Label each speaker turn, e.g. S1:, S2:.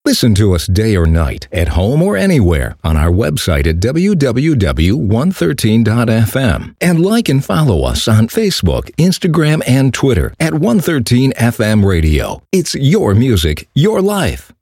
S1: Listen to us day or night, at home or anywhere, on our website at www.113.fm. And like and follow us on Facebook, Instagram, and Twitter at 113 FM Radio. It's your music, your life.